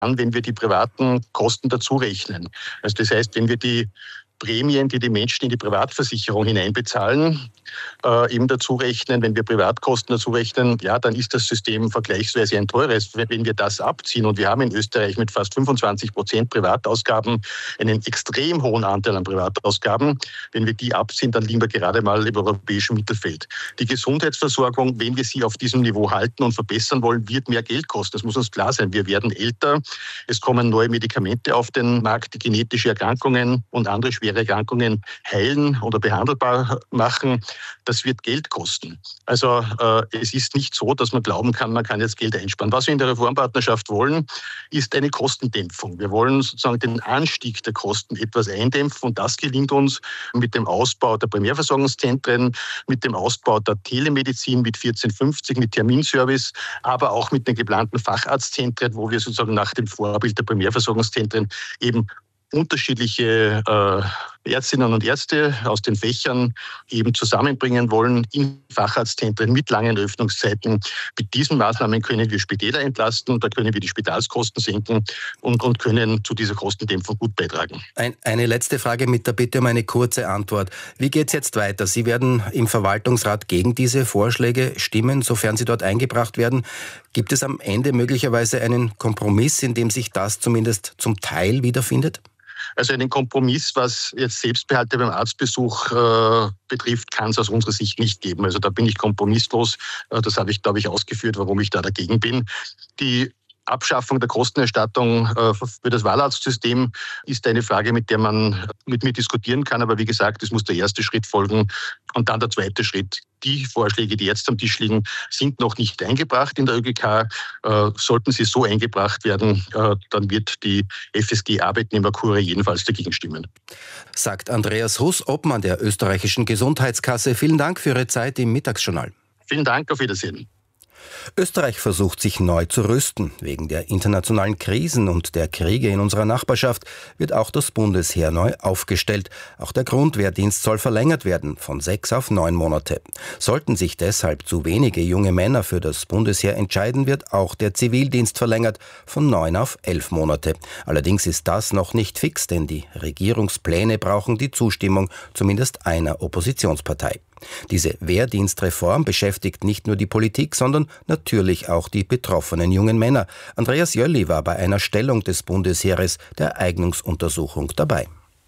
wenn wir die privaten Kosten dazu rechnen. Also das heißt, wenn wir die Prämien, die die Menschen in die Privatversicherung hineinbezahlen, eben dazu rechnen, wenn wir Privatkosten dazu rechnen, ja, dann ist das System vergleichsweise ein teures. Wenn wir das abziehen, und wir haben in Österreich mit fast 25% Privatausgaben einen extrem hohen Anteil an Privatausgaben, wenn wir die abziehen, dann liegen wir gerade mal im europäischen Mittelfeld. Die Gesundheitsversorgung, wenn wir sie auf diesem Niveau halten und verbessern wollen, wird mehr Geld kosten. Das muss uns klar sein. Wir werden älter, es kommen neue Medikamente auf den Markt, die genetische Erkrankungen und andere schwere Erkrankungen heilen oder behandelbar machen. Das wird Geld kosten. Also es ist nicht so, dass man glauben kann, man kann jetzt Geld einsparen. Was wir in der Reformpartnerschaft wollen, ist eine Kostendämpfung. Wir wollen sozusagen den Anstieg der Kosten etwas eindämpfen, und das gelingt uns mit dem Ausbau der Primärversorgungszentren, mit dem Ausbau der Telemedizin mit 1450, mit Terminservice, aber auch mit den geplanten Facharztzentren, wo wir sozusagen nach dem Vorbild der Primärversorgungszentren eben unterschiedliche Ärztinnen und Ärzte aus den Fächern eben zusammenbringen wollen in Facharztzentren mit langen Öffnungszeiten. Mit diesen Maßnahmen können wir Spitäler entlasten, da können wir die Spitalskosten senken und können zu dieser Kostendämpfung gut beitragen. Eine letzte Frage mit der Bitte um eine kurze Antwort. Wie geht es jetzt weiter? Sie werden im Verwaltungsrat gegen diese Vorschläge stimmen, sofern sie dort eingebracht werden. Gibt es am Ende möglicherweise einen Kompromiss, in dem sich das zumindest zum Teil wiederfindet? Also einen Kompromiss, was jetzt Selbstbehalte beim Arztbesuch betrifft, kann es aus unserer Sicht nicht geben. Also da bin ich kompromisslos. Das habe ich, glaube ich, ausgeführt, warum ich da dagegen bin. Die Abschaffung der Kostenerstattung für das Wahlarztsystem ist eine Frage, mit der man mit mir diskutieren kann. Aber wie gesagt, es muss der erste Schritt folgen und dann der zweite Schritt. Die Vorschläge, die jetzt am Tisch liegen, sind noch nicht eingebracht in der ÖGK. Sollten sie so eingebracht werden, dann wird die FSG-Arbeitnehmerkurie jedenfalls dagegen stimmen. Sagt Andreas Huss, Obmann der österreichischen Gesundheitskasse. Vielen Dank für Ihre Zeit im Mittagsjournal. Vielen Dank, auf Wiedersehen. Österreich versucht sich neu zu rüsten. Wegen der internationalen Krisen und der Kriege in unserer Nachbarschaft wird auch das Bundesheer neu aufgestellt. Auch der Grundwehrdienst soll verlängert werden, von 6 auf 9 Monate. Sollten sich deshalb zu wenige junge Männer für das Bundesheer entscheiden, wird auch der Zivildienst verlängert, von 9 auf 11 Monate. Allerdings ist das noch nicht fix, denn die Regierungspläne brauchen die Zustimmung zumindest einer Oppositionspartei. Diese Wehrdienstreform beschäftigt nicht nur die Politik, sondern natürlich auch die betroffenen jungen Männer. Andreas Jölli war bei einer Stellung des Bundesheeres der Eignungsuntersuchung dabei.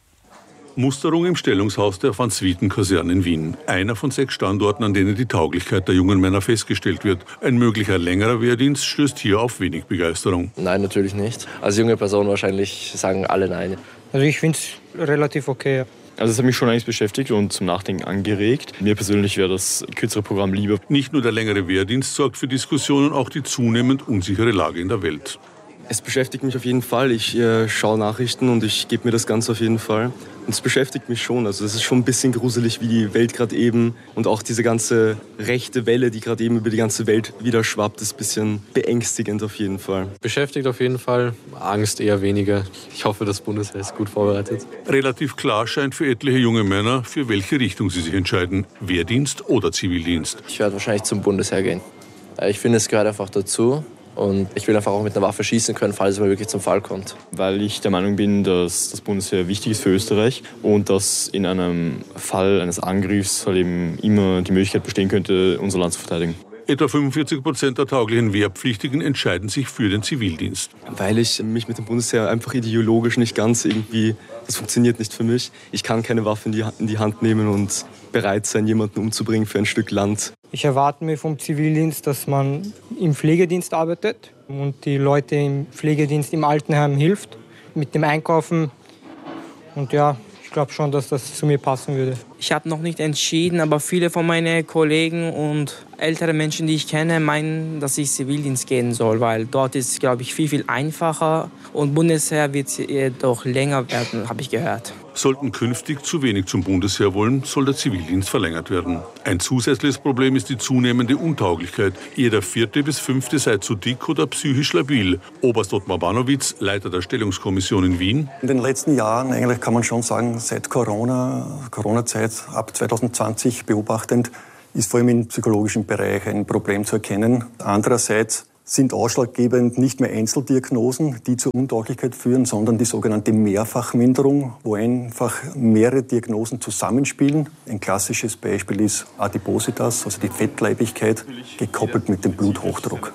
Musterung im Stellungshaus der Van-Swieten-Kaserne in Wien. Einer von 6 Standorten, an denen die Tauglichkeit der jungen Männer festgestellt wird. Ein möglicher längerer Wehrdienst stößt hier auf wenig Begeisterung. Nein, natürlich nicht. Als junge Person wahrscheinlich sagen alle nein. Also ich finde es relativ okay. Also es hat mich schon eigentlich beschäftigt und zum Nachdenken angeregt. Mir persönlich wäre das kürzere Programm lieber. Nicht nur der längere Wehrdienst sorgt für Diskussionen, auch die zunehmend unsichere Lage in der Welt. Es beschäftigt mich auf jeden Fall. Ich schaue Nachrichten und ich gebe mir das Ganze auf jeden Fall. Und es beschäftigt mich schon. Also es ist schon ein bisschen gruselig, wie die Welt gerade eben und auch diese ganze rechte Welle, die gerade eben über die ganze Welt wieder schwappt, ist ein bisschen beängstigend auf jeden Fall. Beschäftigt auf jeden Fall, Angst eher weniger. Ich hoffe, das Bundesheer ist gut vorbereitet. Relativ klar scheint für etliche junge Männer, für welche Richtung sie sich entscheiden. Wehrdienst oder Zivildienst. Ich werde wahrscheinlich zum Bundesheer gehen. Ich finde, es gehört einfach dazu. Und ich will einfach auch mit einer Waffe schießen können, falls es mal wirklich zum Fall kommt. Weil ich der Meinung bin, dass das Bundesheer wichtig ist für Österreich und dass in einem Fall eines Angriffs halt eben immer die Möglichkeit bestehen könnte, unser Land zu verteidigen. Etwa 45% der tauglichen Wehrpflichtigen entscheiden sich für den Zivildienst. Weil ich mich mit dem Bundesheer einfach ideologisch nicht ganz irgendwie, das funktioniert nicht für mich. Ich kann keine Waffe in die Hand nehmen und bereit sein, jemanden umzubringen für ein Stück Land. Ich erwarte mir vom Zivildienst, dass man im Pflegedienst arbeitet und die Leute im Pflegedienst im Altenheim hilft mit dem Einkaufen. Und ja, ich glaube schon, dass das zu mir passen würde. Ich habe noch nicht entschieden, aber viele von meinen Kollegen und ältere Menschen, die ich kenne, meinen, dass ich Zivildienst gehen soll, weil dort ist, glaube ich, viel einfacher und Bundesheer wird doch länger werden, habe ich gehört. Sollten künftig zu wenig zum Bundesheer wollen, soll der Zivildienst verlängert werden. Ein zusätzliches Problem ist die zunehmende Untauglichkeit. Jeder 4. bis 5. sei zu dick oder psychisch labil. Oberst Ottmar Banowitz, Leiter der Stellungskommission in Wien. In den letzten Jahren, eigentlich kann man schon sagen, seit Corona-Zeit ab 2020 beobachtend, ist vor allem im psychologischen Bereich ein Problem zu erkennen. Andererseits sind ausschlaggebend nicht mehr Einzeldiagnosen, die zur Untauglichkeit führen, sondern die sogenannte Mehrfachminderung, wo einfach mehrere Diagnosen zusammenspielen. Ein klassisches Beispiel ist Adipositas, also die Fettleibigkeit, gekoppelt mit dem Bluthochdruck.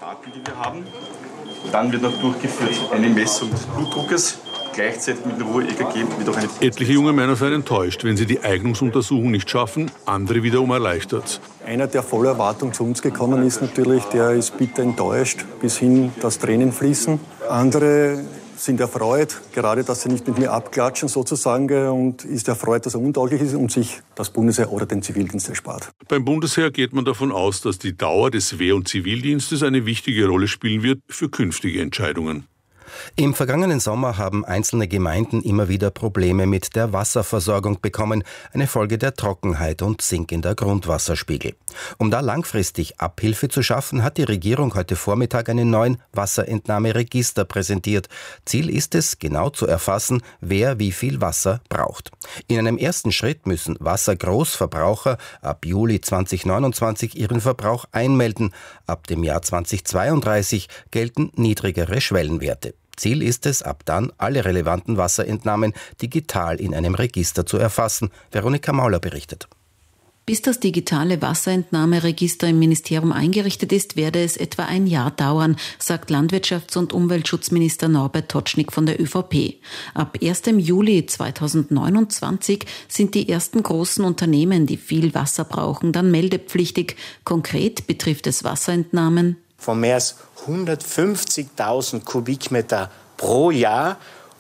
Dann wird noch durchgeführt eine Messung des Blutdruckes. Gleichzeitig mit dem Ruhe-EKG wird auch eine... Etliche junge Männer seien enttäuscht, wenn sie die Eignungsuntersuchung nicht schaffen, andere wiederum erleichtert. Einer, der voller Erwartung zu uns gekommen ist natürlich, der ist bitter enttäuscht, bis hin, dass Tränen fließen. Andere sind erfreut, gerade dass sie nicht mit mir abklatschen sozusagen, und ist erfreut, dass er untauglich ist und sich das Bundesheer oder den Zivildienst erspart. Beim Bundesheer geht man davon aus, dass die Dauer des Wehr- und Zivildienstes eine wichtige Rolle spielen wird für künftige Entscheidungen. Im vergangenen Sommer haben einzelne Gemeinden immer wieder Probleme mit der Wasserversorgung bekommen, eine Folge der Trockenheit und sinkender Grundwasserspiegel. Um da langfristig Abhilfe zu schaffen, hat die Regierung heute Vormittag einen neuen Wasserentnahmeregister präsentiert. Ziel ist es, genau zu erfassen, wer wie viel Wasser braucht. In einem ersten Schritt müssen Wassergroßverbraucher ab Juli 2029 ihren Verbrauch einmelden. Ab dem Jahr 2032 gelten niedrigere Schwellenwerte. Ziel ist es, ab dann alle relevanten Wasserentnahmen digital in einem Register zu erfassen. Veronika Mauler berichtet. Bis das digitale Wasserentnahmeregister im Ministerium eingerichtet ist, werde es etwa ein Jahr dauern, sagt Landwirtschafts- und Umweltschutzminister Norbert Totschnig von der ÖVP. Ab 1. Juli 2029 sind die ersten großen Unternehmen, die viel Wasser brauchen, dann meldepflichtig. Konkret betrifft es Wasserentnahmen von mehr als 150.000 Kubikmeter pro Jahr,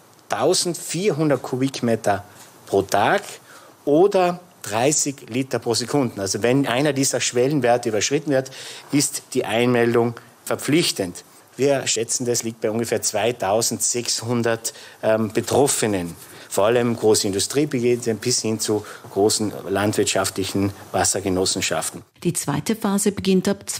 1.400 Kubikmeter pro Tag oder 30 Liter pro Sekunde. Also wenn einer dieser Schwellenwerte überschritten wird, ist die Einmeldung verpflichtend. Wir schätzen, das liegt bei ungefähr 2.600 Betroffenen. Vor allem große Industriegebiete bis hin zu großen landwirtschaftlichen Wassergenossenschaften. Die zweite Phase beginnt ab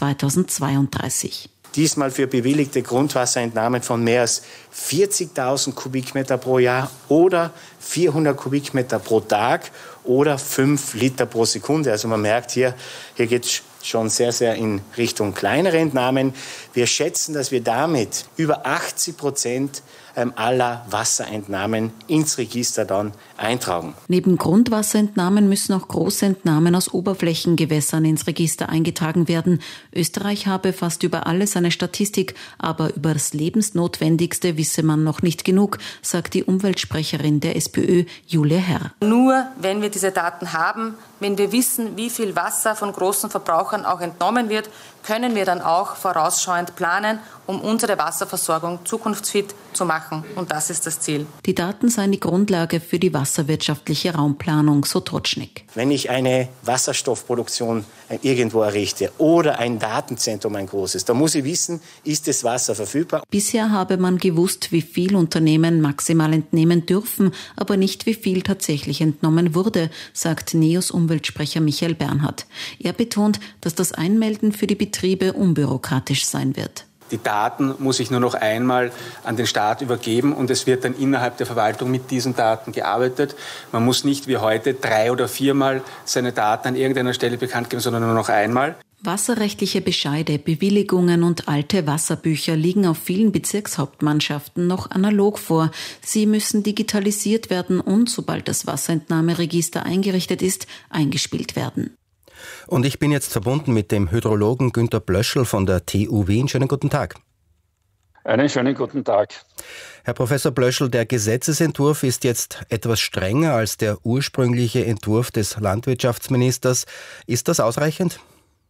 2032. Diesmal für bewilligte Grundwasserentnahmen von mehr als 40.000 Kubikmeter pro Jahr oder 400 Kubikmeter pro Tag oder 5 Liter pro Sekunde. Also man merkt, hier geht es schon sehr, sehr in Richtung kleinere Entnahmen. Wir schätzen, dass wir damit über 80% aller Wasserentnahmen ins Register dann eintragen. Neben Grundwasserentnahmen müssen auch große Entnahmen aus Oberflächengewässern ins Register eingetragen werden. Österreich habe fast über alles eine Statistik, aber über das Lebensnotwendigste wisse man noch nicht genug, sagt die Umweltsprecherin der SPÖ, Julia Herr. Nur wenn wir diese Daten haben, wenn wir wissen, wie viel Wasser von großen Verbrauchern auch entnommen wird, können wir dann auch vorausschauend planen, um unsere Wasserversorgung zukunftsfit zu machen. Und das ist das Ziel. Die Daten seien die Grundlage für die wasserwirtschaftliche Raumplanung, so Totschnig. Wenn ich eine Wasserstoffproduktion irgendwo errichte oder ein Datenzentrum, ein großes, da muss ich wissen, ist das Wasser verfügbar. Bisher habe man gewusst, wie viel Unternehmen maximal entnehmen dürfen, aber nicht, wie viel tatsächlich entnommen wurde, sagt NEOS Umweltsprecher Michael Bernhard. Er betont, dass das Einmelden für die Betriebe unbürokratisch sein wird. Die Daten muss ich nur noch einmal an den Staat übergeben und es wird dann innerhalb der Verwaltung mit diesen Daten gearbeitet. Man muss nicht wie heute 3- oder 4-mal seine Daten an irgendeiner Stelle bekannt geben, sondern nur noch einmal. Wasserrechtliche Bescheide, Bewilligungen und alte Wasserbücher liegen auf vielen Bezirkshauptmannschaften noch analog vor. Sie müssen digitalisiert werden und, sobald das Wasserentnahmeregister eingerichtet ist, eingespielt werden. Und ich bin jetzt verbunden mit dem Hydrologen Günter Blöschl von der TU Wien. Schönen guten Tag. Einen schönen guten Tag. Herr Professor Blöschl, der Gesetzesentwurf ist jetzt etwas strenger als der ursprüngliche Entwurf des Landwirtschaftsministers. Ist das ausreichend?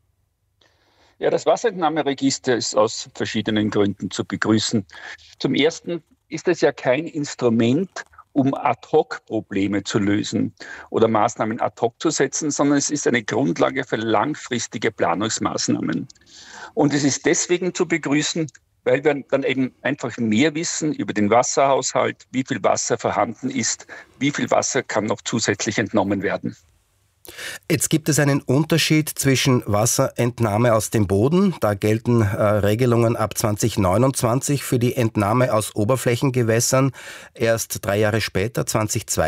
Ja, das Wasserentnahmeregister ist aus verschiedenen Gründen zu begrüßen. Zum Ersten ist es ja kein Instrument, um Ad-hoc-Probleme zu lösen oder Maßnahmen ad hoc zu setzen, sondern es ist eine Grundlage für langfristige Planungsmaßnahmen. Und es ist deswegen zu begrüßen, weil wir dann eben einfach mehr wissen über den Wasserhaushalt, wie viel Wasser vorhanden ist, wie viel Wasser kann noch zusätzlich entnommen werden. Jetzt gibt es einen Unterschied zwischen Wasserentnahme aus dem Boden. Da gelten Regelungen ab 2029 für die Entnahme aus Oberflächengewässern. Erst 3 Jahre später,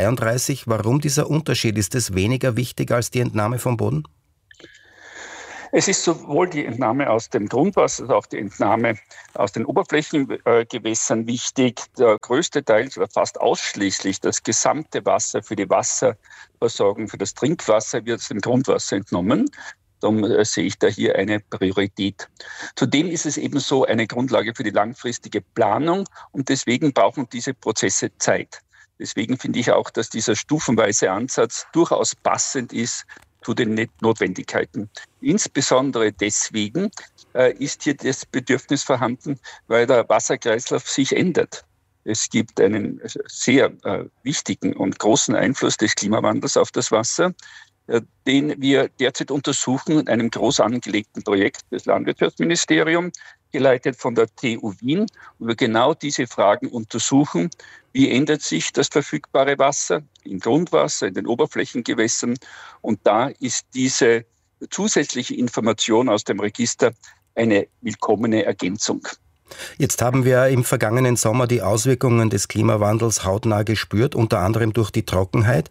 2032. Warum dieser Unterschied? Ist es weniger wichtig als die Entnahme vom Boden? Es ist sowohl die Entnahme aus dem Grundwasser als auch die Entnahme aus den Oberflächengewässern wichtig. Der größte Teil oder fast ausschließlich das gesamte Wasser für die Wasserversorgung, für das Trinkwasser wird aus dem Grundwasser entnommen. Darum sehe ich da hier eine Priorität. Zudem ist es eben so eine Grundlage für die langfristige Planung und deswegen brauchen diese Prozesse Zeit. Deswegen finde ich auch, dass dieser stufenweise Ansatz durchaus passend ist zu den Notwendigkeiten. Insbesondere deswegen ist hier das Bedürfnis vorhanden, weil der Wasserkreislauf sich ändert. Es gibt einen sehr wichtigen und großen Einfluss des Klimawandels auf das Wasser, den wir derzeit untersuchen in einem groß angelegten Projekt des Landwirtschaftsministeriums, geleitet von der TU Wien, wo wir genau diese Fragen untersuchen. Wie ändert sich das verfügbare Wasser im Grundwasser, in den Oberflächengewässern? Und da ist diese zusätzliche Information aus dem Register eine willkommene Ergänzung. Jetzt haben wir im vergangenen Sommer die Auswirkungen des Klimawandels hautnah gespürt, unter anderem durch die Trockenheit.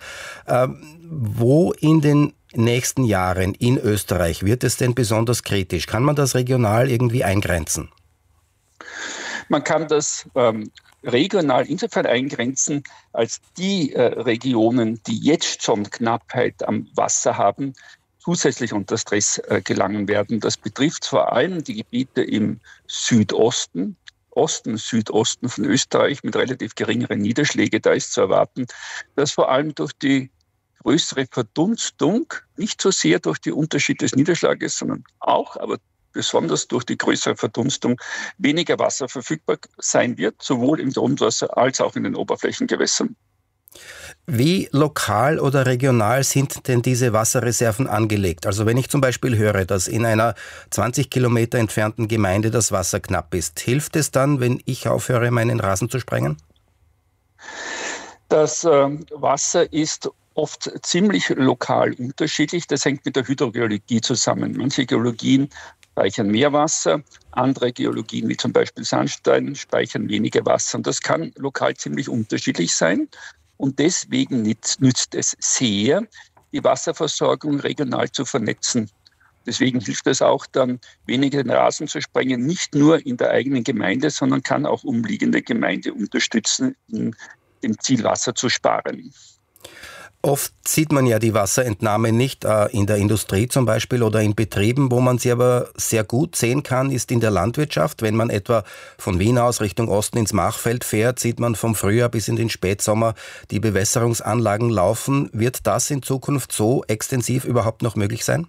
Wo in den nächsten Jahren in Österreich wird es denn besonders kritisch? Kann man das regional irgendwie eingrenzen? Man kann das regional insofern eingrenzen, als die Regionen, die jetzt schon Knappheit am Wasser haben, zusätzlich unter Stress gelangen werden. Das betrifft vor allem die Gebiete im Südosten, Südosten von Österreich mit relativ geringeren Niederschlägen. Da ist zu erwarten, dass vor allem durch die größere Verdunstung, nicht so sehr durch die Unterschied des Niederschlages, sondern auch, aber besonders durch die größere Verdunstung, weniger Wasser verfügbar sein wird, sowohl im Grundwasser als auch in den Oberflächengewässern. Wie lokal oder regional sind denn diese Wasserreserven angelegt? Also wenn ich zum Beispiel höre, dass in einer 20 Kilometer entfernten Gemeinde das Wasser knapp ist, hilft es dann, wenn ich aufhöre, meinen Rasen zu sprengen? Das Wasser ist oft ziemlich lokal unterschiedlich. Das hängt mit der Hydrogeologie zusammen. Manche Geologien speichern mehr Wasser, andere Geologien, wie zum Beispiel Sandstein, speichern weniger Wasser. Und das kann lokal ziemlich unterschiedlich sein. Und deswegen nützt es sehr, die Wasserversorgung regional zu vernetzen. Deswegen hilft es auch dann, weniger den Rasen zu sprengen, nicht nur in der eigenen Gemeinde, sondern kann auch umliegende Gemeinde unterstützen, in dem Ziel Wasser zu sparen. Oft sieht man ja die Wasserentnahme nicht in der Industrie zum Beispiel oder in Betrieben. Wo man sie aber sehr gut sehen kann, ist in der Landwirtschaft. Wenn man etwa von Wien aus Richtung Osten ins Machfeld fährt, sieht man vom Frühjahr bis in den Spätsommer die Bewässerungsanlagen laufen. Wird das in Zukunft so extensiv überhaupt noch möglich sein?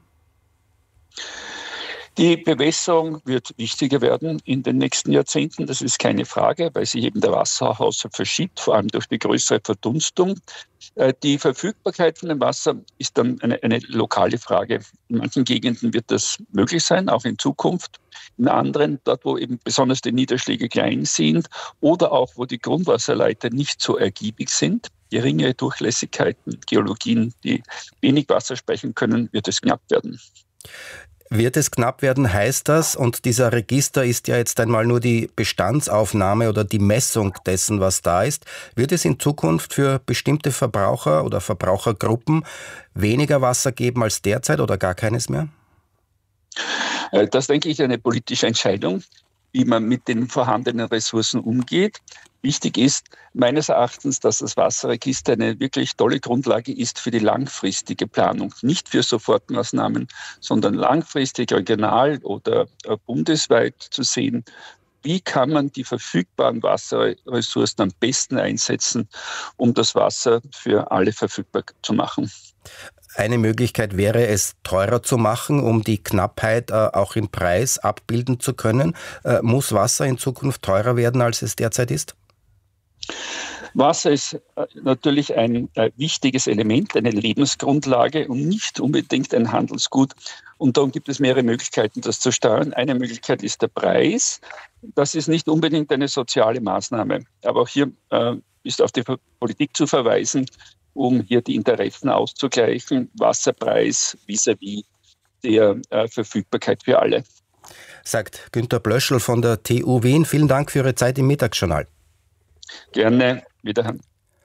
Die Bewässerung wird wichtiger werden in den nächsten Jahrzehnten. Das ist keine Frage, weil sich eben der Wasserhaushalt verschiebt, vor allem durch die größere Verdunstung. Die Verfügbarkeit von dem Wasser ist dann eine lokale Frage. In manchen Gegenden wird das möglich sein, auch in Zukunft. In anderen, dort wo eben besonders die Niederschläge klein sind oder auch wo die Grundwasserleiter nicht so ergiebig sind, geringere Durchlässigkeiten, Geologien, die wenig Wasser speichern können, wird es knapp werden. Wird es knapp werden, heißt das, und dieser Register ist ja jetzt einmal nur die Bestandsaufnahme oder die Messung dessen, was da ist, wird es in Zukunft für bestimmte Verbraucher oder Verbrauchergruppen weniger Wasser geben als derzeit oder gar keines mehr? Das, denke ich, ist eine politische Entscheidung, wie man mit den vorhandenen Ressourcen umgeht. Wichtig ist meines Erachtens, dass das Wasserregister eine wirklich tolle Grundlage ist für die langfristige Planung. Nicht für Sofortmaßnahmen, sondern langfristig, regional oder bundesweit zu sehen, wie kann man die verfügbaren Wasserressourcen am besten einsetzen, um das Wasser für alle verfügbar zu machen. Eine Möglichkeit wäre es, teurer zu machen, um die Knappheit auch im Preis abbilden zu können. Muss Wasser in Zukunft teurer werden, als es derzeit ist? Wasser ist natürlich ein wichtiges Element, eine Lebensgrundlage und nicht unbedingt ein Handelsgut. Und darum gibt es mehrere Möglichkeiten, das zu steuern. Eine Möglichkeit ist der Preis. Das ist nicht unbedingt eine soziale Maßnahme. Aber auch hier ist auf die Politik zu verweisen, um hier die Interessen auszugleichen. Wasserpreis vis-à-vis der Verfügbarkeit für alle. Sagt Günter Blöschl von der TU Wien. Vielen Dank für Ihre Zeit im Mittagsjournal. Gerne, wiederhören.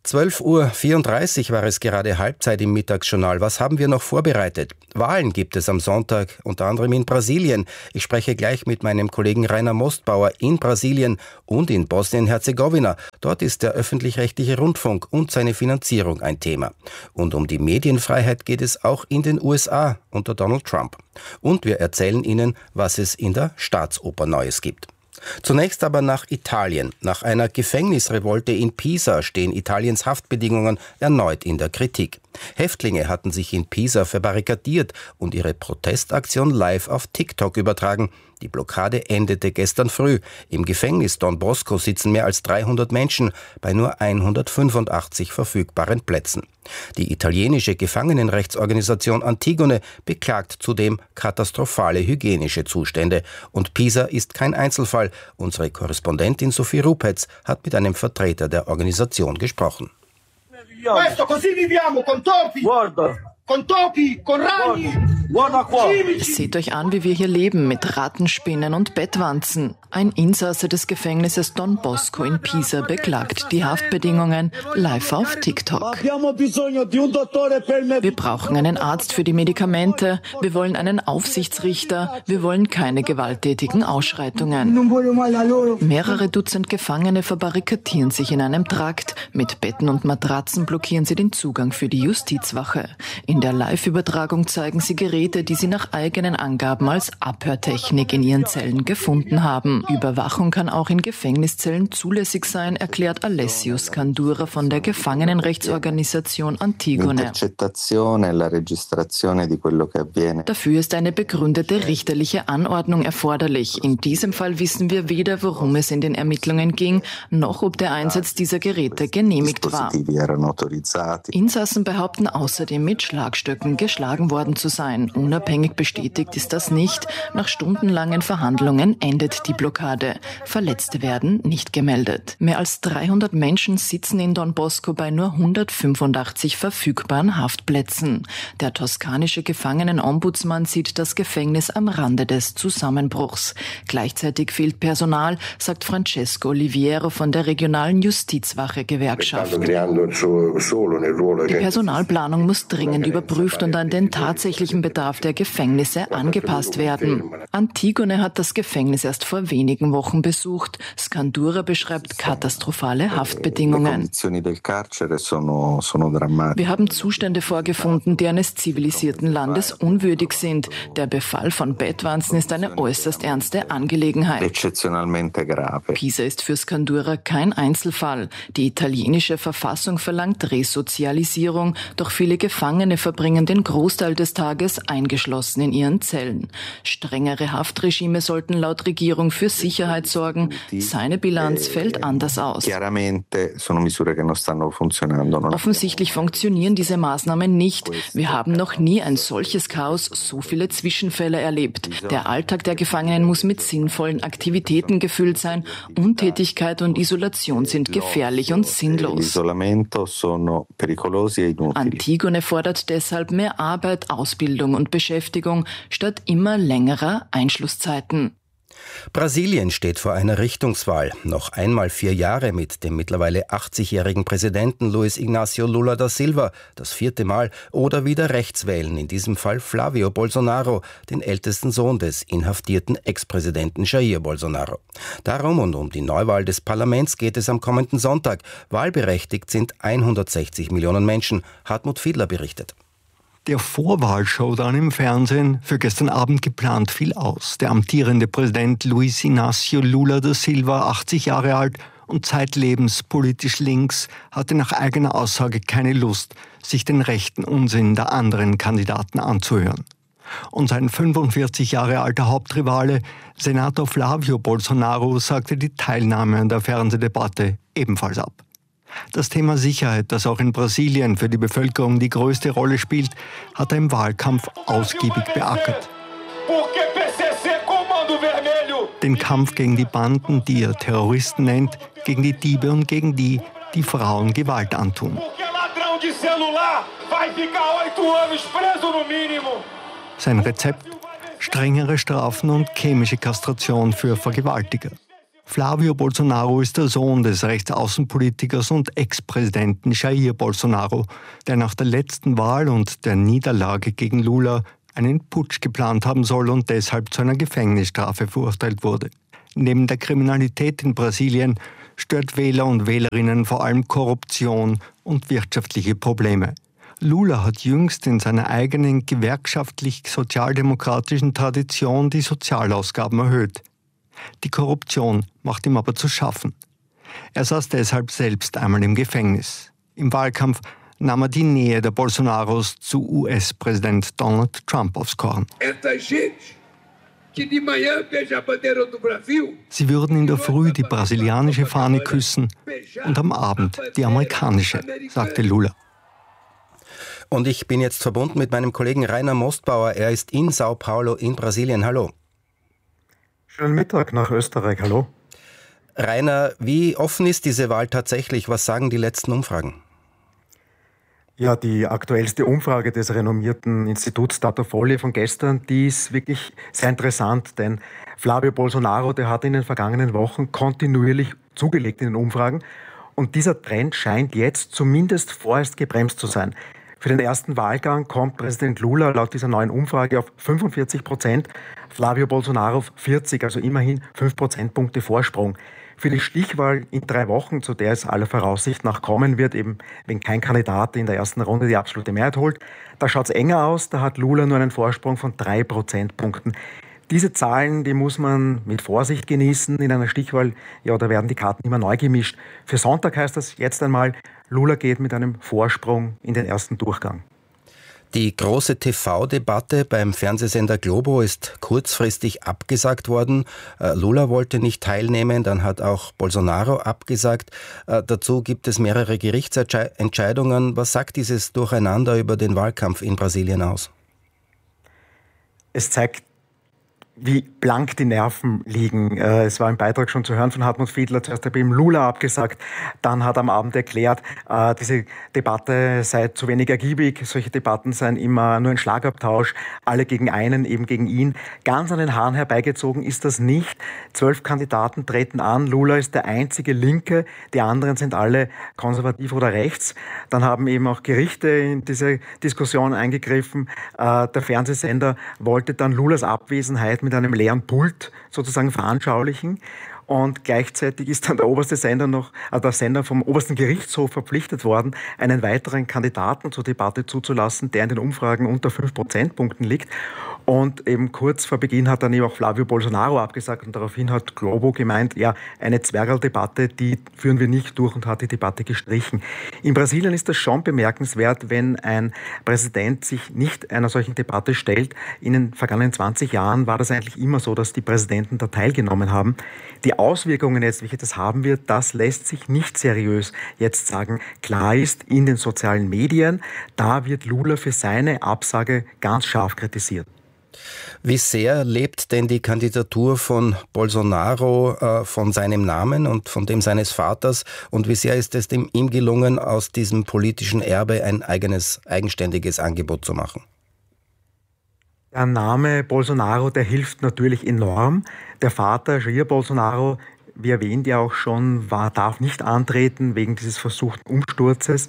12:34 Uhr war es gerade Halbzeit im Mittagsjournal. Was haben wir noch vorbereitet? Wahlen gibt es am Sonntag, unter anderem in Brasilien. Ich spreche gleich mit meinem Kollegen Rainer Mostbauer in Brasilien und in Bosnien-Herzegowina. Dort ist der öffentlich-rechtliche Rundfunk und seine Finanzierung ein Thema. Und um die Medienfreiheit geht es auch in den USA unter Donald Trump. Und wir erzählen Ihnen, was es in der Staatsoper Neues gibt. Zunächst aber nach Italien. Nach einer Gefängnisrevolte in Pisa stehen Italiens Haftbedingungen erneut in der Kritik. Häftlinge hatten sich in Pisa verbarrikadiert und ihre Protestaktion live auf TikTok übertragen. Die Blockade endete gestern früh. Im Gefängnis Don Bosco sitzen mehr als 300 Menschen bei nur 185 verfügbaren Plätzen. Die italienische Gefangenenrechtsorganisation Antigone beklagt zudem katastrophale hygienische Zustände. Und Pisa ist kein Einzelfall. Unsere Korrespondentin Sophie Rupetz hat mit einem Vertreter der Organisation gesprochen. Questo così viviamo con topi. Guarda. Con topi, con ragni. Seht euch an, wie wir hier leben, mit Rattenspinnen und Bettwanzen. Ein Insasse des Gefängnisses Don Bosco in Pisa beklagt die Haftbedingungen live auf TikTok. Wir brauchen einen Arzt für die Medikamente, wir wollen einen Aufsichtsrichter, wir wollen keine gewalttätigen Ausschreitungen. Mehrere Dutzend Gefangene verbarrikadieren sich in einem Trakt. Mit Betten und Matratzen blockieren sie den Zugang für die Justizwache. In der Live-Übertragung zeigen sie Geräte, die sie nach eigenen Angaben als Abhörtechnik in ihren Zellen gefunden haben. Überwachung kann auch in Gefängniszellen zulässig sein, erklärt Alessio Scandura von der Gefangenenrechtsorganisation Antigone. Dafür ist eine begründete richterliche Anordnung erforderlich. In diesem Fall wissen wir weder, worum es in den Ermittlungen ging, noch ob der Einsatz dieser Geräte genehmigt war. Insassen behaupten außerdem, mit Schlagstöcken geschlagen worden zu sein. Unabhängig bestätigt ist das nicht. Nach stundenlangen Verhandlungen endet die Blockade. Verletzte werden nicht gemeldet. Mehr als 300 Menschen sitzen in Don Bosco bei nur 185 verfügbaren Haftplätzen. Der toskanische Gefangenenombudsmann sieht das Gefängnis am Rande des Zusammenbruchs. Gleichzeitig fehlt Personal, sagt Francesco Oliviero von der regionalen Justizwache-Gewerkschaft. Die Personalplanung muss dringend überprüft und an den tatsächlichen Bedarf der Gefängnisse angepasst werden. Antigone hat das Gefängnis erst vor wenigen Wochen besucht. Scandura beschreibt katastrophale Haftbedingungen. Wir haben Zustände vorgefunden, die eines zivilisierten Landes unwürdig sind. Der Befall von Bettwanzen ist eine äußerst ernste Angelegenheit. Pisa ist für Scandura kein Einzelfall. Die italienische Verfassung verlangt Resozialisierung, doch viele Gefangene verbringen den Großteil des Tages eingeschlossen in ihren Zellen. Strengere Haftregime sollten laut Regierung für Sicherheit sorgen. Seine Bilanz fällt anders aus. Offensichtlich funktionieren diese Maßnahmen nicht. Wir haben noch nie ein solches Chaos, so viele Zwischenfälle erlebt. Der Alltag der Gefangenen muss mit sinnvollen Aktivitäten gefüllt sein. Untätigkeit und Isolation sind gefährlich und sinnlos. Antigone fordert deshalb mehr Arbeit, Ausbildung und Beschäftigung statt immer längerer Einschlusszeiten. Brasilien steht vor einer Richtungswahl. Noch einmal 4 Jahre mit dem mittlerweile 80-jährigen Präsidenten Luiz Inácio Lula da Silva, das 4. Mal, oder wieder rechts wählen, in diesem Fall Flávio Bolsonaro, den ältesten Sohn des inhaftierten Ex-Präsidenten Jair Bolsonaro. Darum und um die Neuwahl des Parlaments geht es am kommenden Sonntag. Wahlberechtigt sind 160 Millionen Menschen. Hartmut Fiedler berichtet. Der Vorwahlshowdown im Fernsehen, für gestern Abend geplant, fiel aus. Der amtierende Präsident Luiz Inácio Lula da Silva, 80 Jahre alt und zeitlebens politisch links, hatte nach eigener Aussage keine Lust, sich den rechten Unsinn der anderen Kandidaten anzuhören. Und sein 45 Jahre alter Hauptrivale, Senator Flávio Bolsonaro, sagte die Teilnahme an der Fernsehdebatte ebenfalls ab. Das Thema Sicherheit, das auch in Brasilien für die Bevölkerung die größte Rolle spielt, hat er im Wahlkampf ausgiebig beackert. Den Kampf gegen die Banden, die er Terroristen nennt, gegen die Diebe und gegen die, die Frauen Gewalt antun. Sein Rezept: strengere Strafen und chemische Kastration für Vergewaltiger. Flavio Bolsonaro ist der Sohn des Rechtsaußenpolitikers und Ex-Präsidenten Jair Bolsonaro, der nach der letzten Wahl und der Niederlage gegen Lula einen Putsch geplant haben soll und deshalb zu einer Gefängnisstrafe verurteilt wurde. Neben der Kriminalität in Brasilien stört Wähler und Wählerinnen vor allem Korruption und wirtschaftliche Probleme. Lula hat jüngst in seiner eigenen gewerkschaftlich-sozialdemokratischen Tradition die Sozialausgaben erhöht. Die Korruption macht ihm aber zu schaffen. Er saß deshalb selbst einmal im Gefängnis. Im Wahlkampf nahm er die Nähe der Bolsonaros zu US-Präsident Donald Trump aufs Korn. Sie würden in der Früh die brasilianische Fahne küssen und am Abend die amerikanische, sagte Lula. Und ich bin jetzt verbunden mit meinem Kollegen Rainer Mostbauer. Er ist in Sao Paulo in Brasilien. Hallo. Schönen Mittag nach Österreich. Hallo. Rainer, wie offen ist diese Wahl tatsächlich? Was sagen die letzten Umfragen? Ja, die aktuellste Umfrage des renommierten Instituts Datafolli von gestern, die ist wirklich sehr interessant, denn Flavio Bolsonaro, der hat in den vergangenen Wochen kontinuierlich zugelegt in den Umfragen und dieser Trend scheint jetzt zumindest vorerst gebremst zu sein. Für den ersten Wahlgang kommt Präsident Lula laut dieser neuen Umfrage auf 45%, Flavio Bolsonaro auf 40%, also immerhin 5 Prozentpunkte Vorsprung. Für die Stichwahl in 3 Wochen, zu der es aller Voraussicht nach kommen wird, eben wenn kein Kandidat in der ersten Runde die absolute Mehrheit holt, da schaut es enger aus, da hat Lula nur einen Vorsprung von 3 Prozentpunkten. Diese Zahlen, die muss man mit Vorsicht genießen. In einer Stichwahl, ja, da werden die Karten immer neu gemischt. Für Sonntag heißt das jetzt einmal, Lula geht mit einem Vorsprung in den ersten Durchgang. Die große TV-Debatte beim Fernsehsender Globo ist kurzfristig abgesagt worden. Lula wollte nicht teilnehmen, dann hat auch Bolsonaro abgesagt. Dazu gibt es mehrere Gerichtsentscheidungen. Was sagt dieses Durcheinander über den Wahlkampf in Brasilien aus? Es zeigt, wie blank die Nerven liegen. Es war im Beitrag schon zu hören von Hartmut Fiedler. Zuerst hat er ihm Lula abgesagt, dann hat er am Abend erklärt, diese Debatte sei zu wenig ergiebig. Solche Debatten seien immer nur ein Schlagabtausch, alle gegen einen, eben gegen ihn. Ganz an den Haaren herbeigezogen ist das nicht. 12 Kandidaten treten an. Lula ist der einzige Linke, die anderen sind alle konservativ oder rechts. Dann haben eben auch Gerichte in diese Diskussion eingegriffen. Der Fernsehsender wollte dann Lulas Abwesenheit mit einem leeren Pult sozusagen veranschaulichen. Und gleichzeitig ist dann der oberste Sender der Sender vom obersten Gerichtshof verpflichtet worden, einen weiteren Kandidaten zur Debatte zuzulassen, der in den Umfragen unter 5 Prozentpunkten liegt. Und eben kurz vor Beginn hat dann eben auch Flavio Bolsonaro abgesagt und daraufhin hat Globo gemeint, ja, eine Zwergerl-Debatte, die führen wir nicht durch und hat die Debatte gestrichen. In Brasilien ist das schon bemerkenswert, wenn ein Präsident sich nicht einer solchen Debatte stellt. In den vergangenen 20 Jahren war das eigentlich immer so, dass die Präsidenten da teilgenommen haben. Die Auswirkungen jetzt, welche das haben wird, das lässt sich nicht seriös jetzt sagen. Klar ist, in den sozialen Medien, da wird Lula für seine Absage ganz scharf kritisiert. Wie sehr lebt denn die Kandidatur von Bolsonaro von seinem Namen und von dem seines Vaters? Und wie sehr ist es ihm gelungen, aus diesem politischen Erbe ein eigenständiges Angebot zu machen? Der Name Bolsonaro, der hilft natürlich enorm. Der Vater, Jair Bolsonaro, wie erwähnt ja auch schon, darf nicht antreten wegen dieses versuchten Umsturzes.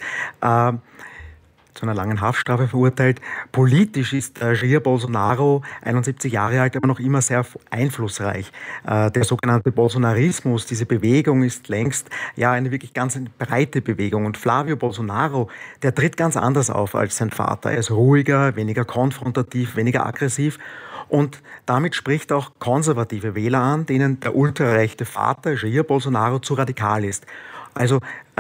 Zu einer langen Haftstrafe verurteilt. Politisch ist Jair Bolsonaro, 71 Jahre alt, aber noch immer sehr einflussreich. Der sogenannte Bolsonarismus, diese Bewegung ist längst eine wirklich ganz breite Bewegung. Und Flavio Bolsonaro, der tritt ganz anders auf als sein Vater. Er ist ruhiger, weniger konfrontativ, weniger aggressiv. Und damit spricht auch konservative Wähler an, denen der ultrarechte Vater, Jair Bolsonaro, zu radikal ist. Also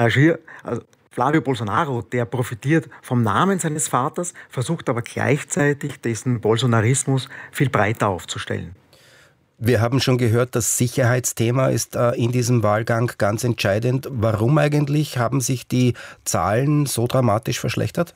Flavio Bolsonaro, der profitiert vom Namen seines Vaters, versucht aber gleichzeitig diesen Bolsonarismus viel breiter aufzustellen. Wir haben schon gehört, das Sicherheitsthema ist in diesem Wahlgang ganz entscheidend. Warum eigentlich haben sich die Zahlen so dramatisch verschlechtert?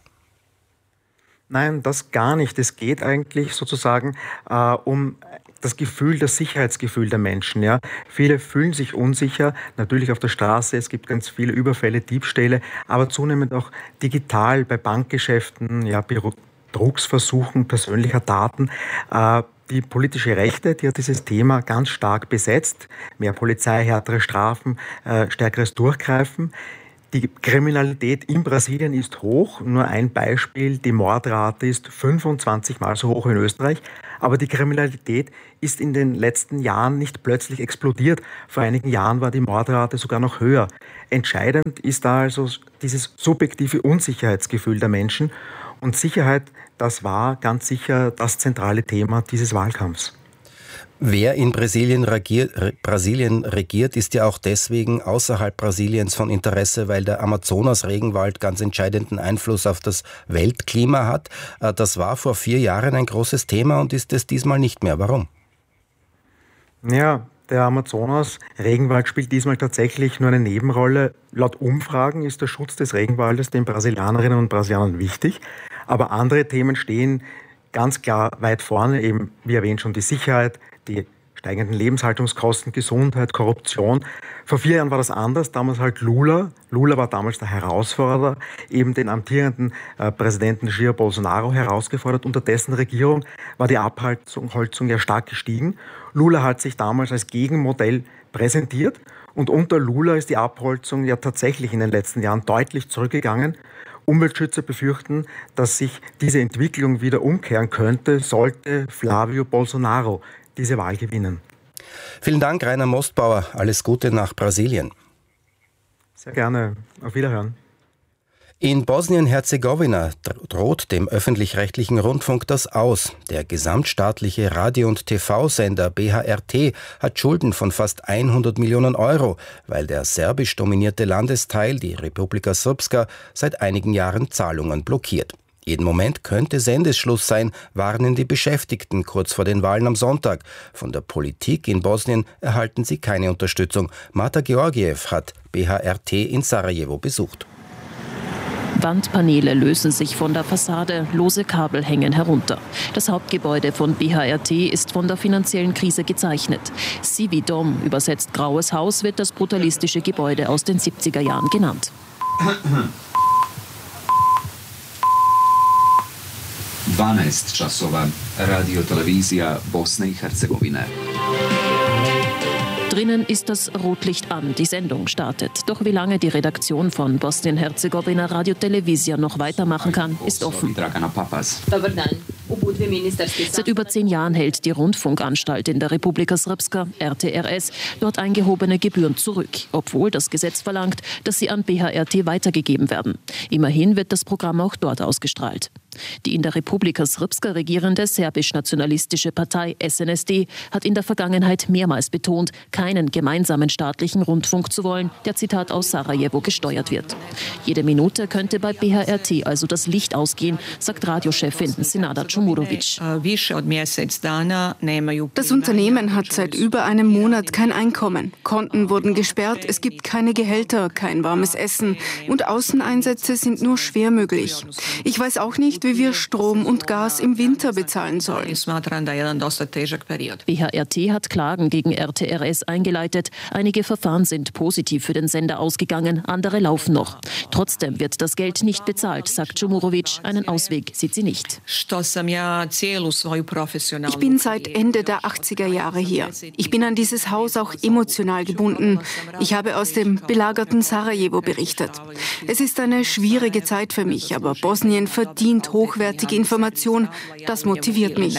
Nein, das gar nicht. Es geht eigentlich sozusagen um das Sicherheitsgefühl der Menschen. Ja. Viele fühlen sich unsicher, natürlich auf der Straße, es gibt ganz viele Überfälle, Diebstähle, aber zunehmend auch digital bei Bankgeschäften, Betrugsversuchen persönlicher Daten. Die politische Rechte, die hat dieses Thema ganz stark besetzt. Mehr Polizei, härtere Strafen, stärkeres Durchgreifen. Die Kriminalität in Brasilien ist hoch. Nur ein Beispiel, die Mordrate ist 25 Mal so hoch in Österreich. Aber die Kriminalität ist in den letzten Jahren nicht plötzlich explodiert. Vor einigen Jahren war die Mordrate sogar noch höher. Entscheidend ist da also dieses subjektive Unsicherheitsgefühl der Menschen. Und Sicherheit, das war ganz sicher das zentrale Thema dieses Wahlkampfs. Wer in Brasilien regiert, ist ja auch deswegen außerhalb Brasiliens von Interesse, weil der Amazonas-Regenwald ganz entscheidenden Einfluss auf das Weltklima hat. Das war vor 4 Jahren ein großes Thema und ist es diesmal nicht mehr. Warum? Ja, der Amazonas-Regenwald spielt diesmal tatsächlich nur eine Nebenrolle. Laut Umfragen ist der Schutz des Regenwaldes den Brasilianerinnen und Brasilianern wichtig. Aber andere Themen stehen ganz klar weit vorne, eben wie erwähnt schon die Sicherheit, die steigenden Lebenshaltungskosten, Gesundheit, Korruption. Vor 4 Jahren war das anders, damals halt Lula. Lula war damals der Herausforderer, eben den amtierenden Präsidenten Jair Bolsonaro herausgefordert. Unter dessen Regierung war die Abholzung ja stark gestiegen. Lula hat sich damals als Gegenmodell präsentiert und unter Lula ist die Abholzung ja tatsächlich in den letzten Jahren deutlich zurückgegangen. Umweltschützer befürchten, dass sich diese Entwicklung wieder umkehren könnte, sollte Flávio Bolsonaro diese Wahl gewinnen. Vielen Dank, Rainer Mostbauer. Alles Gute nach Brasilien. Sehr gerne. Auf Wiederhören. In Bosnien-Herzegowina droht dem öffentlich-rechtlichen Rundfunk das Aus. Der gesamtstaatliche Radio- und TV-Sender BHRT hat Schulden von fast 100 Millionen Euro, weil der serbisch dominierte Landesteil, die Republika Srpska, seit einigen Jahren Zahlungen blockiert. Jeden Moment könnte Sendeschluss sein, warnen die Beschäftigten kurz vor den Wahlen am Sonntag. Von der Politik in Bosnien erhalten sie keine Unterstützung. Marta Georgiev hat BHRT in Sarajevo besucht. Wandpaneele lösen sich von der Fassade, lose Kabel hängen herunter. Das Hauptgebäude von BHRT ist von der finanziellen Krise gezeichnet. Cividom, übersetzt Graues Haus, wird das brutalistische Gebäude aus den 70er Jahren genannt. 12 časova, Radio-Televizija Bosne i Herzegowina. Drinnen ist das Rotlicht an, die Sendung startet. Doch wie lange die Redaktion von Bosnien-Herzegowina Radio-Televizija noch weitermachen kann, ist offen. Seit über 10 Jahren hält die Rundfunkanstalt in der Republika Srpska, RTRS, dort eingehobene Gebühren zurück, obwohl das Gesetz verlangt, dass sie an BHRT weitergegeben werden. Immerhin wird das Programm auch dort ausgestrahlt. Die in der Republika Srpska regierende serbisch-nationalistische Partei SNSD hat in der Vergangenheit mehrmals betont, keinen gemeinsamen staatlichen Rundfunk zu wollen, der, Zitat, aus Sarajevo gesteuert wird. Jede Minute könnte bei BHRT also das Licht ausgehen, sagt Radiochefin Senada Čomurović. Das Unternehmen hat seit über einem Monat kein Einkommen. Konten wurden gesperrt, es gibt keine Gehälter, kein warmes Essen und Außeneinsätze sind nur schwer möglich. Ich weiß auch nicht, wie wir Strom und Gas im Winter bezahlen sollen. BHRT hat Klagen gegen RTRS eingeleitet. Einige Verfahren sind positiv für den Sender ausgegangen, andere laufen noch. Trotzdem wird das Geld nicht bezahlt, sagt Čomurović. Einen Ausweg sieht sie nicht. Ich bin seit Ende der 80er Jahre hier. Ich bin an dieses Haus auch emotional gebunden. Ich habe aus dem belagerten Sarajevo berichtet. Es ist eine schwierige Zeit für mich, aber Bosnien verdient hochwertige Information. Das motiviert mich.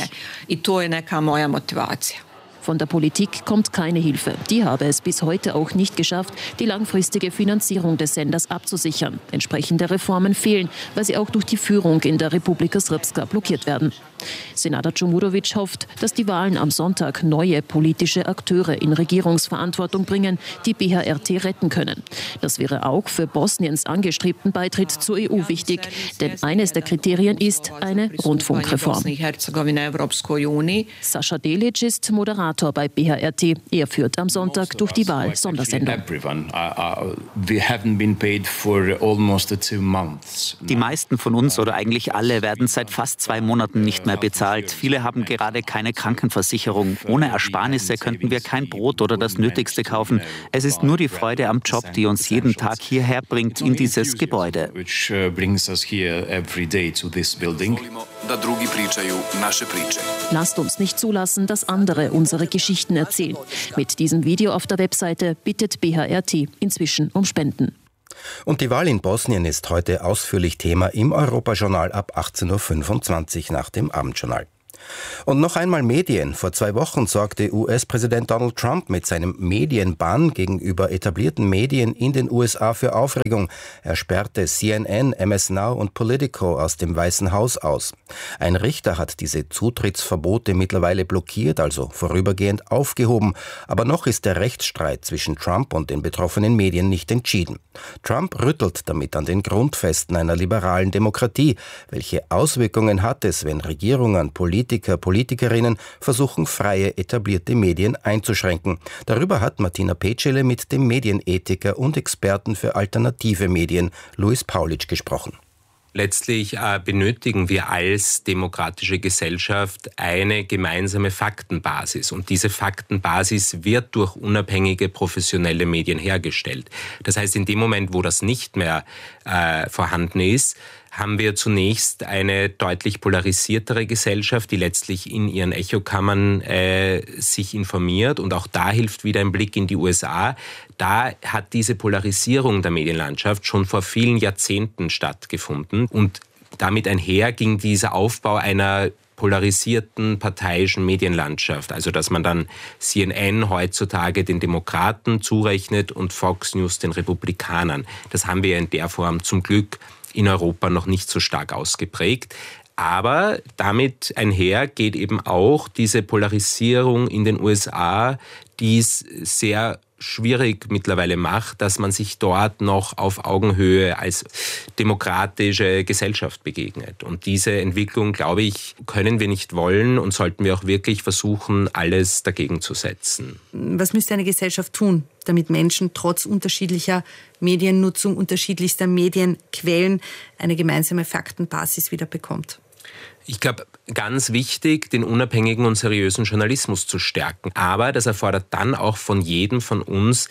Von der Politik kommt keine Hilfe. Die habe es bis heute auch nicht geschafft, die langfristige Finanzierung des Senders abzusichern. Entsprechende Reformen fehlen, weil sie auch durch die Führung in der Republika Srpska blockiert werden. Senada Čomurović hofft, dass die Wahlen am Sonntag neue politische Akteure in Regierungsverantwortung bringen, die BHRT retten können. Das wäre auch für Bosniens angestrebten Beitritt zur EU wichtig, denn eines der Kriterien ist eine Rundfunkreform. Sascha Delic ist Moderator bei BHRT. Er führt am Sonntag durch die Wahl Sondersendung. Die meisten von uns oder eigentlich alle werden seit fast 2 Monaten nicht mehr bezahlt. Viele haben gerade keine Krankenversicherung. Ohne Ersparnisse könnten wir kein Brot oder das Nötigste kaufen. Es ist nur die Freude am Job, die uns jeden Tag hierher bringt in dieses Gebäude. da drugi pričaju naše priče. Lasst uns nicht zulassen, dass andere unsere Geschichten erzählen. Mit diesem Video auf der Webseite bittet BHRT inzwischen um Spenden. Und die Wahl in Bosnien ist heute ausführlich Thema im Europajournal ab 18.25 Uhr nach dem Abendjournal. Und noch einmal Medien. Vor 2 Wochen sorgte US-Präsident Donald Trump mit seinem Medienbann gegenüber etablierten Medien in den USA für Aufregung. Er sperrte CNN, MS Now und Politico aus dem Weißen Haus aus. Ein Richter hat diese Zutrittsverbote mittlerweile blockiert, also vorübergehend aufgehoben. Aber noch ist der Rechtsstreit zwischen Trump und den betroffenen Medien nicht entschieden. Trump rüttelt damit an den Grundfesten einer liberalen Demokratie. Welche Auswirkungen hat es, wenn Regierungen, Politikerinnen versuchen, freie, etablierte Medien einzuschränken? Darüber hat Martina Petschele mit dem Medienethiker und Experten für alternative Medien Luis Paulitsch gesprochen. Letztlich benötigen wir als demokratische Gesellschaft eine gemeinsame Faktenbasis. Und diese Faktenbasis wird durch unabhängige professionelle Medien hergestellt. Das heißt, in dem Moment, wo das nicht mehr vorhanden ist, haben wir zunächst eine deutlich polarisiertere Gesellschaft, die letztlich in ihren Echokammern sich informiert. Und auch da hilft wieder ein Blick in die USA. Da hat diese Polarisierung der Medienlandschaft schon vor vielen Jahrzehnten stattgefunden. Und damit einher ging dieser Aufbau einer polarisierten parteiischen Medienlandschaft. Also dass man dann CNN heutzutage den Demokraten zurechnet und Fox News den Republikanern. Das haben wir in der Form zum Glück in Europa noch nicht so stark ausgeprägt. Aber damit einher geht eben auch diese Polarisierung in den USA, die es sehr schwierig mittlerweile macht, dass man sich dort noch auf Augenhöhe als demokratische Gesellschaft begegnet. Und diese Entwicklung, glaube ich, können wir nicht wollen und sollten wir auch wirklich versuchen, alles dagegen zu setzen. Was müsste eine Gesellschaft tun, damit Menschen trotz unterschiedlicher Mediennutzung, unterschiedlichster Medienquellen eine gemeinsame Faktenbasis wieder bekommt? Ich glaube, ganz wichtig, den unabhängigen und seriösen Journalismus zu stärken. Aber das erfordert dann auch von jedem von uns,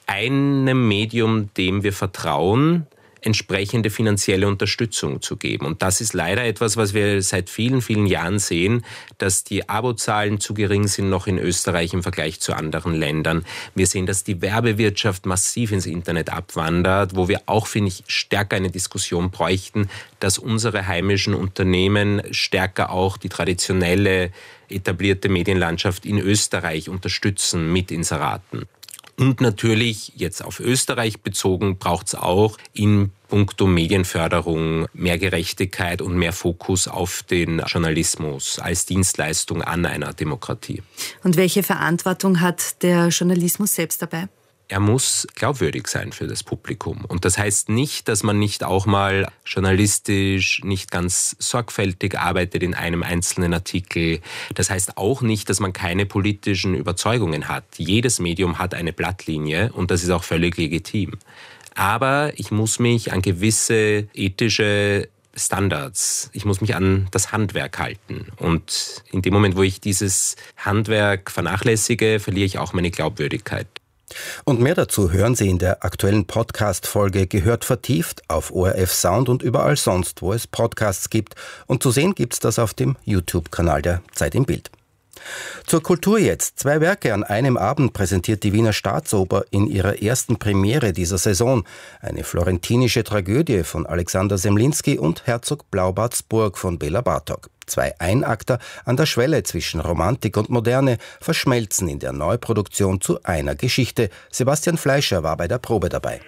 einem Medium, dem wir vertrauen, entsprechende finanzielle Unterstützung zu geben. Und das ist leider etwas, was wir seit vielen, vielen Jahren sehen, dass die Abozahlen zu gering sind noch in Österreich im Vergleich zu anderen Ländern. Wir sehen, dass die Werbewirtschaft massiv ins Internet abwandert, wo wir auch, finde ich, stärker eine Diskussion bräuchten, dass unsere heimischen Unternehmen stärker auch die traditionelle etablierte Medienlandschaft in Österreich unterstützen mit Inseraten. Und natürlich, jetzt auf Österreich bezogen, braucht es auch in puncto Medienförderung mehr Gerechtigkeit und mehr Fokus auf den Journalismus als Dienstleistung an einer Demokratie. Und welche Verantwortung hat der Journalismus selbst dabei? Er muss glaubwürdig sein für das Publikum. Und das heißt nicht, dass man nicht auch mal journalistisch nicht ganz sorgfältig arbeitet in einem einzelnen Artikel. Das heißt auch nicht, dass man keine politischen Überzeugungen hat. Jedes Medium hat eine Blattlinie und das ist auch völlig legitim. Aber ich muss mich an gewisse ethische Standards, ich muss mich an das Handwerk halten. Und in dem Moment, wo ich dieses Handwerk vernachlässige, verliere ich auch meine Glaubwürdigkeit. Und mehr dazu hören Sie in der aktuellen Podcast-Folge Gehört vertieft auf ORF Sound und überall sonst, wo es Podcasts gibt. Und zu sehen gibt's das auf dem YouTube-Kanal der Zeit im Bild. Zur Kultur jetzt. 2 Werke an einem Abend präsentiert die Wiener Staatsoper in ihrer ersten Premiere dieser Saison. Eine florentinische Tragödie von Alexander Semlinski und Herzog Blaubarts Burg von Bela Bartok. 2 Einakter an der Schwelle zwischen Romantik und Moderne verschmelzen in der Neuproduktion zu einer Geschichte. Sebastian Fleischer war bei der Probe dabei.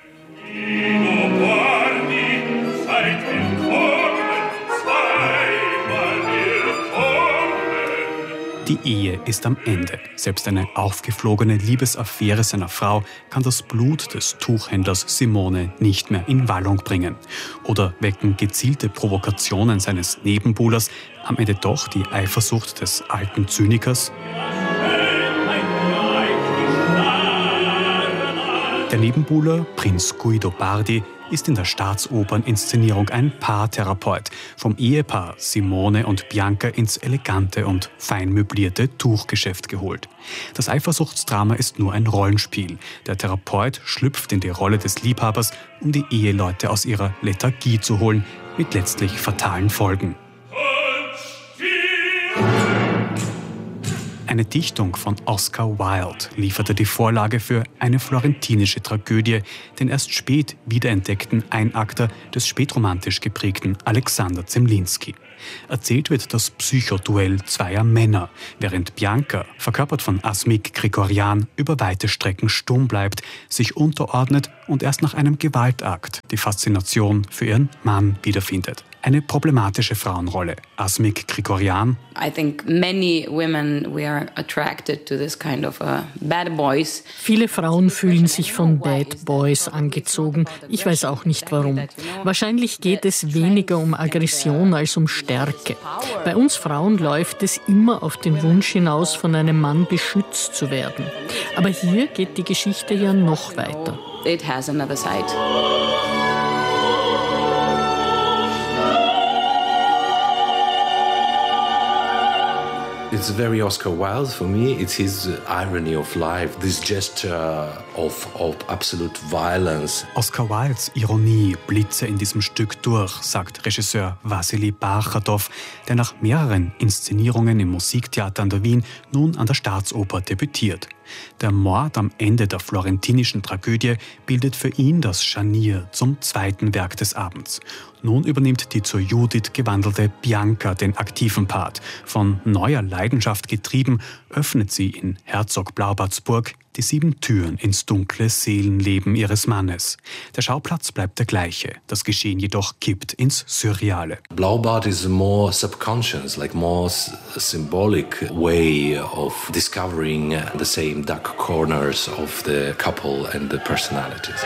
Die Ehe ist am Ende. Selbst eine aufgeflogene Liebesaffäre seiner Frau kann das Blut des Tuchhändlers Simone nicht mehr in Wallung bringen. Oder wecken gezielte Provokationen seines Nebenbuhlers am Ende doch die Eifersucht des alten Zynikers? Der Nebenbuhler, Prinz Guido Bardi, ist in der Staatsoperninszenierung ein Paartherapeut, vom Ehepaar Simone und Bianca ins elegante und fein möblierte Tuchgeschäft geholt. Das Eifersuchtsdrama ist nur ein Rollenspiel. Der Therapeut schlüpft in die Rolle des Liebhabers, um die Eheleute aus ihrer Lethargie zu holen, mit letztlich fatalen Folgen. Eine Dichtung von Oscar Wilde lieferte die Vorlage für Eine florentinische Tragödie, den erst spät wiederentdeckten Einakter des spätromantisch geprägten Alexander Zemlinsky. Erzählt wird das Psychoduell zweier Männer, während Bianca, verkörpert von Asmik Grigorian, über weite Strecken stumm bleibt, sich unterordnet und erst nach einem Gewaltakt die Faszination für ihren Mann wiederfindet. Eine problematische Frauenrolle. Asmik Grigorian. I think many women were attracted to this kind of bad boys. Viele Frauen fühlen sich von Bad Boys angezogen. Ich weiß auch nicht warum. Wahrscheinlich geht es weniger um Aggression als um Stärke. Bei uns Frauen läuft es immer auf den Wunsch hinaus, von einem Mann beschützt zu werden. Aber hier geht die Geschichte ja noch weiter. It has another side. It's very Oscar Wilde for me. It's his irony of life, this gesture of absolute violence. Oscar Wildes Ironie blitze in diesem Stück durch, sagt Regisseur Wassily Barchadow, der nach mehreren Inszenierungen im Musiktheater an der Wien nun an der Staatsoper debütiert. Der Mord am Ende der florentinischen Tragödie bildet für ihn das Scharnier zum zweiten Werk des Abends. Nun übernimmt die zur Judith gewandelte Bianca den aktiven Part. Von neuer Leidenschaft getrieben, öffnet sie in Herzog Blaubartsburg die 7 Türen ins dunkle Seelenleben ihres Mannes. Der Schauplatz bleibt der gleiche, das Geschehen jedoch kippt ins Surreale. Blaubart is a more subconscious, like more symbolic way of discovering the same dark corners of the couple and the personalities.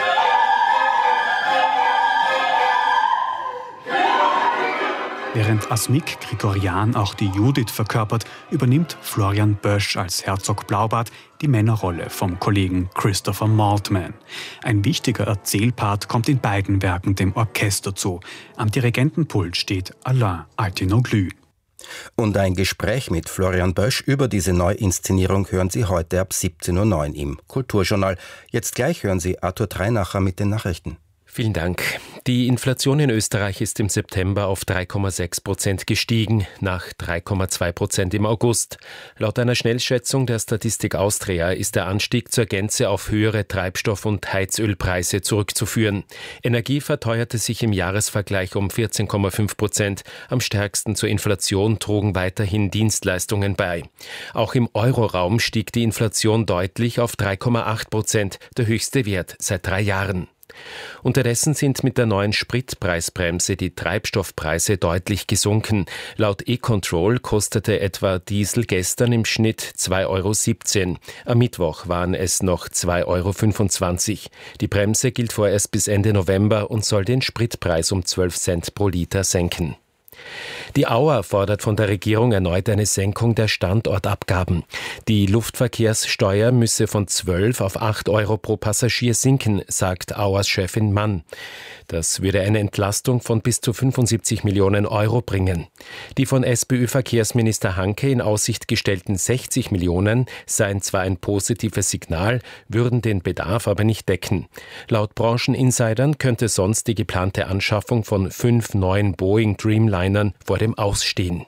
Während Asmik Grigorian auch die Judith verkörpert, übernimmt Florian Bösch als Herzog Blaubart die Männerrolle vom Kollegen Christopher Maltman. Ein wichtiger Erzählpart kommt in beiden Werken dem Orchester zu. Am Dirigentenpult steht Alain Altinoglu. Und ein Gespräch mit Florian Bösch über diese Neuinszenierung hören Sie heute ab 17:09 Uhr im Kulturjournal. Jetzt gleich hören Sie Arthur Treinacher mit den Nachrichten. Vielen Dank. Die Inflation in Österreich ist im September auf 3,6% gestiegen, nach 3,2% im August. Laut einer Schnellschätzung der Statistik Austria ist der Anstieg zur Gänze auf höhere Treibstoff- und Heizölpreise zurückzuführen. Energie verteuerte sich im Jahresvergleich um 14,5%. Am stärksten zur Inflation trugen weiterhin Dienstleistungen bei. Auch im Euroraum stieg die Inflation deutlich auf 3,8%, der höchste Wert seit 3 Jahren. Unterdessen sind mit der neuen Spritpreisbremse die Treibstoffpreise deutlich gesunken. Laut E-Control kostete etwa Diesel gestern im Schnitt 2,17 €. Am Mittwoch waren es noch 2,25 €. Die Bremse gilt vorerst bis Ende November und soll den Spritpreis um 12 Cent pro Liter senken. Die Auer fordert von der Regierung erneut eine Senkung der Standortabgaben. Die Luftverkehrssteuer müsse von 12 auf 8 € pro Passagier sinken, sagt Auers Chefin Mann. Das würde eine Entlastung von bis zu 75 Millionen € bringen. Die von SPÖ-Verkehrsminister Hanke in Aussicht gestellten 60 Millionen seien zwar ein positives Signal, würden den Bedarf aber nicht decken. Laut Brancheninsidern könnte sonst die geplante Anschaffung von 5 neuen Boeing Dreamlinern vor dem Ausstehen.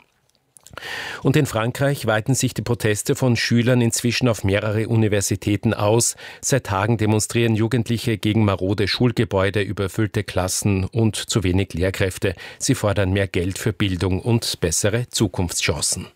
Und in Frankreich weiten sich die Proteste von Schülern inzwischen auf mehrere Universitäten aus. Seit Tagen demonstrieren Jugendliche gegen marode Schulgebäude, überfüllte Klassen und zu wenig Lehrkräfte. Sie fordern mehr Geld für Bildung und bessere Zukunftschancen.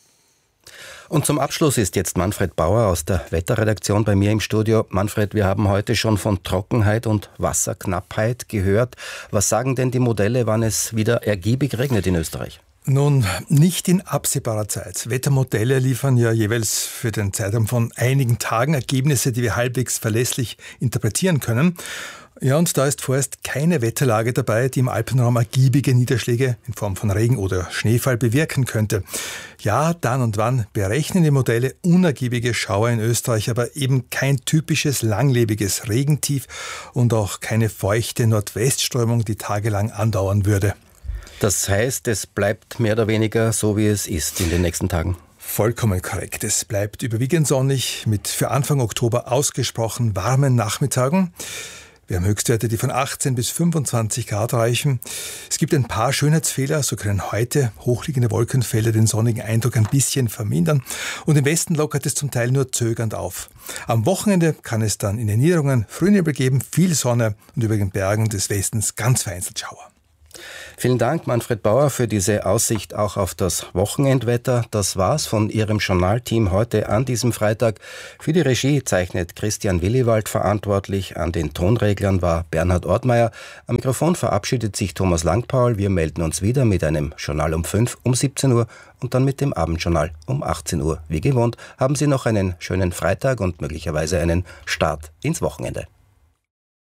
Und zum Abschluss ist jetzt Manfred Bauer aus der Wetterredaktion bei mir im Studio. Manfred, wir haben heute schon von Trockenheit und Wasserknappheit gehört. Was sagen denn die Modelle, wann es wieder ergiebig regnet in Österreich? Nun, nicht in absehbarer Zeit. Wettermodelle liefern ja jeweils für den Zeitraum von einigen Tagen Ergebnisse, die wir halbwegs verlässlich interpretieren können. Ja, und da ist vorerst keine Wetterlage dabei, die im Alpenraum ergiebige Niederschläge in Form von Regen oder Schneefall bewirken könnte. Ja, dann und wann berechnen die Modelle unergiebige Schauer in Österreich, aber eben kein typisches langlebiges Regentief und auch keine feuchte Nordwestströmung, die tagelang andauern würde. Das heißt, es bleibt mehr oder weniger so, wie es ist in den nächsten Tagen? Vollkommen korrekt. Es bleibt überwiegend sonnig mit für Anfang Oktober ausgesprochen warmen Nachmittagen. Wir haben Höchstwerte, die von 18 bis 25 Grad reichen. Es gibt ein paar Schönheitsfehler, so können heute hochliegende Wolkenfelder den sonnigen Eindruck ein bisschen vermindern. Und im Westen lockert es zum Teil nur zögernd auf. Am Wochenende kann es dann in den Niederungen Frühnebel geben, viel Sonne und über den Bergen des Westens ganz vereinzelt Schauer. Vielen Dank, Manfred Bauer, für diese Aussicht auch auf das Wochenendwetter. Das war's von Ihrem Journalteam heute an diesem Freitag. Für die Regie zeichnet Christian Williwald verantwortlich. An den Tonreglern war Bernhard Ortmeier. Am Mikrofon verabschiedet sich Thomas Langpaul. Wir melden uns wieder mit einem Journal um 5, um 17 Uhr und dann mit dem Abendjournal um 18 Uhr. Wie gewohnt, haben Sie noch einen schönen Freitag und möglicherweise einen Start ins Wochenende.